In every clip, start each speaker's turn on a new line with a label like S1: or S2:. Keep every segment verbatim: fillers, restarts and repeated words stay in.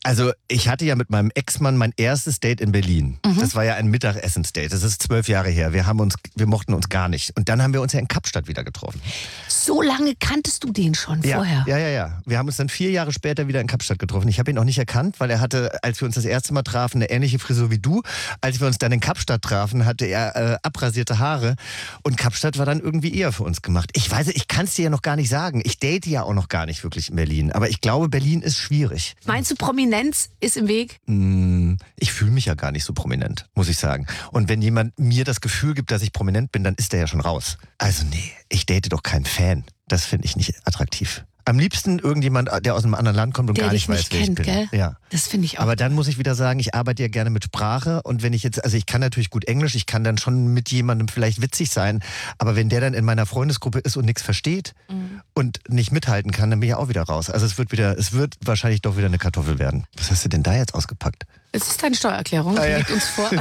S1: Also ich hatte ja mit meinem Ex-Mann mein erstes Date in Berlin. Mhm. Das war ja ein Mittagessensdate. Das ist zwölf Jahre her. Wir haben uns, wir mochten uns gar nicht. Und dann haben wir uns ja in Kapstadt wieder getroffen.
S2: So lange kanntest du den schon
S1: ja,
S2: vorher?
S1: Ja, ja, ja. Wir haben uns dann vier Jahre später wieder in Kapstadt getroffen. Ich habe ihn auch nicht erkannt, weil er hatte, als wir uns das erste Mal trafen, eine ähnliche Frisur wie du. Als wir uns dann in Kapstadt trafen, hatte er äh, abrasierte Haare. Und Kapstadt war dann irgendwie eher für uns gemacht. Ich weiß, ich kann es dir ja noch gar nicht sagen. Ich date ja auch noch gar nicht wirklich in Berlin. Aber ich glaube, Berlin ist schwierig.
S2: Meinst du, Prominenz ist im Weg?
S1: Ich fühle mich ja gar nicht so prominent, muss ich sagen. Und wenn jemand mir das Gefühl gibt, dass ich prominent bin, dann ist der ja schon raus. Also nee, ich date doch keinen Fan. Das finde ich nicht attraktiv. Am liebsten irgendjemand, der aus einem anderen Land kommt und
S2: der
S1: gar nicht weiß,
S2: nicht
S1: wer
S2: kennt,
S1: ich bin.
S2: Gell?
S1: Ja.
S2: Das finde ich auch.
S1: Aber dann muss ich wieder sagen, ich arbeite ja gerne mit Sprache und wenn ich jetzt, also ich kann natürlich gut Englisch, ich kann dann schon mit jemandem vielleicht witzig sein, aber wenn der dann in meiner Freundesgruppe ist und nichts versteht mhm. und nicht mithalten kann, dann bin ich auch wieder raus. Also es wird wieder, es wird wahrscheinlich doch wieder eine Kartoffel werden. Was hast du denn da jetzt ausgepackt?
S2: Es ist deine Steuererklärung, die
S1: ah, ja.
S2: liegt uns vor.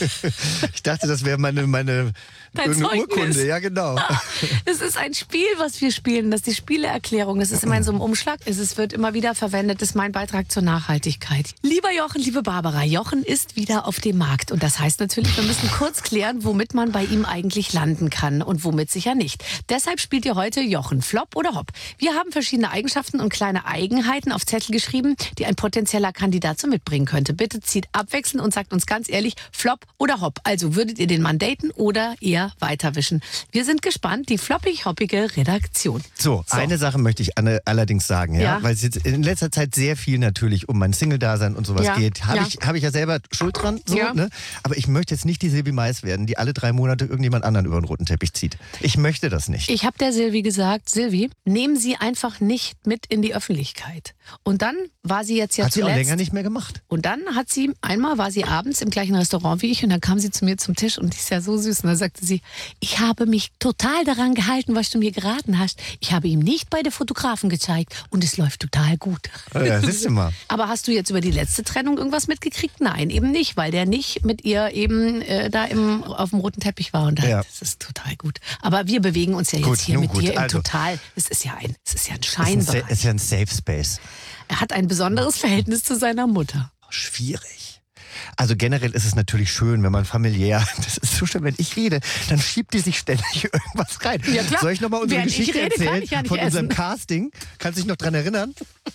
S1: Ich dachte, das wäre meine, meine irgendeine Urkunde. Ja, genau.
S2: Es ist ein Spiel, was wir spielen. Das ist die Spieleerklärung. Das ist immer in so einem Umschlag. Es wird immer wieder verwendet. Das ist mein Beitrag zur Nachhaltigkeit. Lieber Jochen, liebe Barbara, Jochen ist wieder auf dem Markt. Und das heißt natürlich, wir müssen kurz klären, womit man bei ihm eigentlich landen kann und womit sicher nicht. Deshalb spielt ihr heute Jochen, Flop oder Hop. Wir haben verschiedene Eigenschaften und kleine Eigenheiten auf Zettel geschrieben, die ein potenzieller Kandidat so mitbringen könnte. Bitte zieht abwechselnd und sagt uns ganz ehrlich, Flop oder Hop. Also würdet ihr den Mann daten oder eher weiterwischen? Wir sind gespannt, die floppig-hoppige Redaktion.
S1: So, so, eine Sache möchte ich allerdings sagen, ja? ja. Weil es jetzt in letzter Zeit sehr viel natürlich um mein Single-Dasein und sowas ja. geht. Habe ja. ich, hab ich ja selber Schuld dran, so, ja. ne? Aber ich möchte jetzt nicht die Silvi Mais werden, die alle drei Monate irgendjemand anderen über den roten Teppich zieht. Ich möchte das nicht.
S2: Ich habe der Silvi gesagt, Silvi, nehmen Sie einfach nicht mit in die Öffentlichkeit. Und dann war sie jetzt ja
S1: hat
S2: zuletzt...
S1: Hat sie auch länger nicht mehr gemacht.
S2: Und dann hat sie, einmal war sie abends im gleichen Restaurant wie ich und dann kam sie zu mir zum Tisch und die ist ja so süß. Und dann sagte sie, ich habe mich total daran gehalten, was du mir geraten hast. Ich habe ihm nicht bei der Fotografen gezeigt und es läuft total gut.
S1: Ja, siehst du mal.
S2: Aber hast du jetzt über die letzte Trennung irgendwas mitgekriegt? Nein, eben nicht, weil der nicht mit ihr eben äh, da im, auf dem roten Teppich war. Und da, ja. das ist total gut. Aber wir bewegen uns ja jetzt gut, hier mit gut. dir im also, Total. Es ist ja ein, es ist ja ein Scheinbereich.
S1: Es ist ja ein Safe Space.
S2: Er hat ein besonderes Verhältnis zu seiner Mutter.
S1: Schwierig. Also generell ist es natürlich schön, wenn man familiär, das ist so schön, wenn ich rede, dann schiebt die sich ständig irgendwas rein.
S2: Ja, klar.
S1: Soll ich nochmal unsere
S2: Während
S1: Geschichte
S2: rede,
S1: erzählen
S2: ja
S1: von
S2: essen.
S1: unserem Casting? Kannst du dich noch dran erinnern?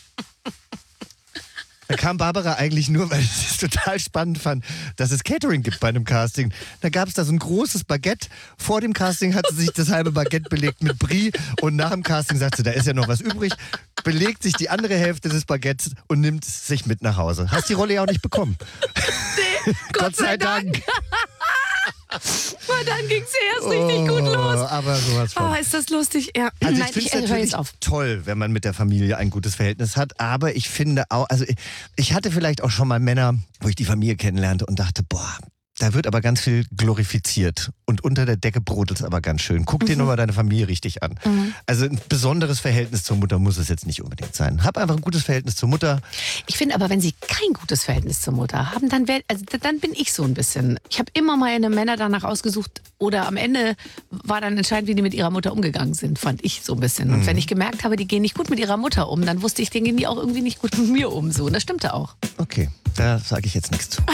S1: Da kam Barbara eigentlich nur, weil sie es total spannend fand, dass es Catering gibt bei einem Casting. Da gab es da so ein großes Baguette. Vor dem Casting hat sie sich das halbe Baguette belegt mit Brie und nach dem Casting sagt sie, da ist ja noch was übrig, belegt sich die andere Hälfte des Baguettes und nimmt es sich mit nach Hause. Hast die Rolle ja auch nicht bekommen.
S2: Nee, Gott, Gott sei Dank. Dank. Und dann ging es erst richtig oh, gut los.
S1: Aber sowas von.
S2: Oh, ist das lustig. Ja.
S1: Also
S2: Nein,
S1: ich finde es
S2: ich,
S1: natürlich
S2: jetzt auf.
S1: toll, wenn man mit der Familie ein gutes Verhältnis hat. Aber ich finde auch, also ich, ich hatte vielleicht auch schon mal Männer, wo ich die Familie kennenlernte und dachte, boah, da wird aber ganz viel glorifiziert. Und unter der Decke brodelt es aber ganz schön. Guck mhm. dir nur mal deine Familie richtig an. Mhm. Also ein besonderes Verhältnis zur Mutter muss es jetzt nicht unbedingt sein. Hab einfach ein gutes Verhältnis zur Mutter.
S2: Ich finde aber, wenn sie kein gutes Verhältnis zur Mutter haben, dann, wär, also, dann bin ich so ein bisschen. Ich habe immer meine Männer danach ausgesucht oder am Ende war dann entscheidend, wie die mit ihrer Mutter umgegangen sind, fand ich so ein bisschen. Und mhm. wenn ich gemerkt habe, die gehen nicht gut mit ihrer Mutter um, dann wusste ich, denen gehen die auch irgendwie nicht gut mit mir um. So. Und das stimmte auch.
S1: Okay, da sage ich jetzt nichts zu.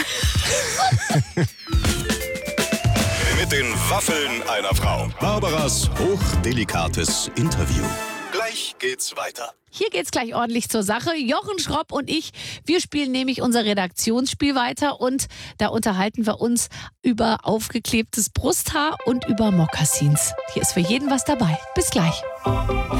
S3: Mit den Waffeln einer Frau. Barbaras hochdelikates Interview. Gleich geht's weiter.
S2: Hier geht's gleich ordentlich zur Sache. Jochen Schropp und ich, wir spielen nämlich unser Redaktionsspiel weiter und da unterhalten wir uns über aufgeklebtes Brusthaar und über Mokassins. Hier ist für jeden was dabei. Bis gleich.